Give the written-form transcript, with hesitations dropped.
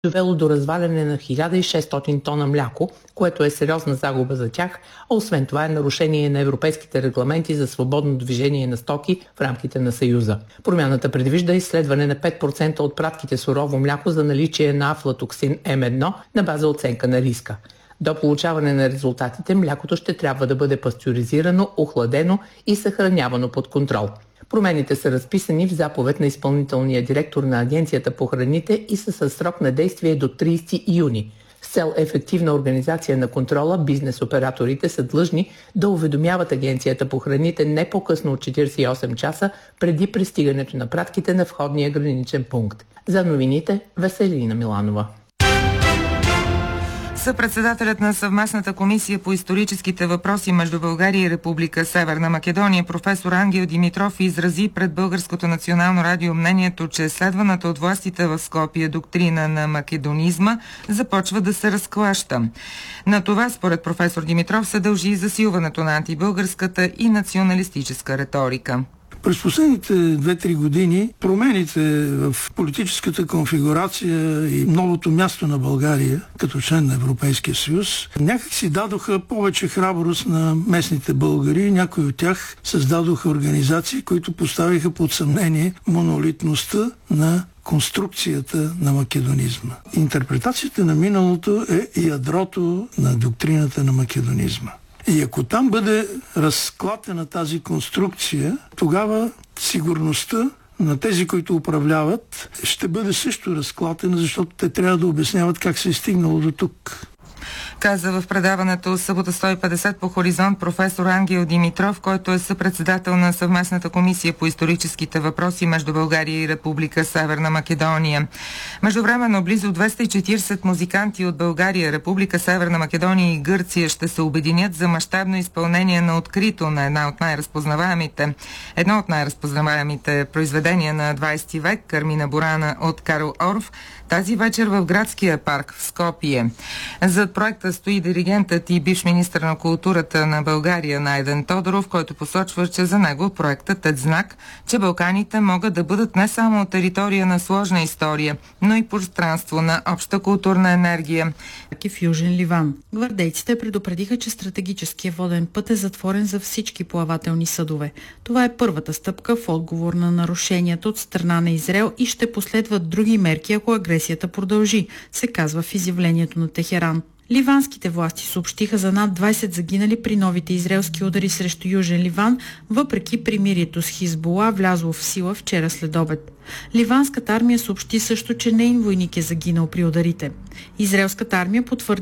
довело до разваляне на 1600 тона мляко, което е сериозна загуба за тях, а освен това е нарушение на европейските регламенти за свободно движение на стоки в рамките на Съюза. Промяната предвижда изследване на 5% от пратките сурово мляко за наличие на афлатоксин М1 на база оценка на риска. До получаване на резултатите млякото ще трябва да бъде пастеризирано, охладено и съхранявано под контрол. Промените са разписани в заповед на изпълнителния директор на Агенцията по храните и са със срок на действие до 30 юни. С цел ефективна организация на контрола, бизнес операторите са длъжни да уведомяват Агенцията по храните не по-късно от 48 часа преди пристигането на пратките на входния граничен пункт. За новините Веселина Миланова. Съпредседателят на съвместната комисия по историческите въпроси между България и Република Северна Македония, професор Ангел Димитров, изрази пред Българското национално радио мнението, че следваната от властите в Скопие доктрина на македонизма започва да се разклаща. На това, според професор Димитров, се дължи и засилването на антибългарската и националистическа риторика. През последните 2-3 години промените в политическата конфигурация и новото място на България като член на Европейския съюз някак си дадоха повече храброст на местните българи. Някои от тях създадоха организации, които поставиха под съмнение монолитността на конструкцията на македонизма. Интерпретацията на миналото е ядрото на доктрината на македонизма. И ако там бъде разклатена тази конструкция, тогава сигурността на тези, които управляват, ще бъде също разклатена, защото те трябва да обясняват как се е стигнало до тук. Каза в предаването Събота 150 по Хоризонт професор Ангел Димитров, който е съпредседател на съвместната комисия по историческите въпроси между България и Република Северна Македония. Междувременно близо 240 музиканти от България, Република Северна Македония и Гърция ще се обединят за мащабно изпълнение на открито на едно от най-разпознаваемите произведения на 20 век, Кармина Бурана от Карл Орф, тази вечер в градския парк в Скопие. Зад проекта стои диригентът и бивш министър на културата на България Найден Тодоров, който посочва, че за него проектът е знак, че Балканите могат да бъдат не само територия на сложна история, но и пространство на обща културна енергия. В Южен Ливан. Гвардейците предупредиха, че стратегическият воден път е затворен за всички плавателни съдове. Това е първата стъпка в отговор на нарушенията от страна на Израел и ще последват други мерки, ако агресията продължи, се казва в изявлението на Техеран. Ливанските власти съобщиха за над 20 загинали при новите израелски удари срещу Южен Ливан, въпреки примирието с Хизбула, влязло в сила вчера след обед. Ливанската армия съобщи също, че неин войник е загинал при ударите. Израелската армия потвърди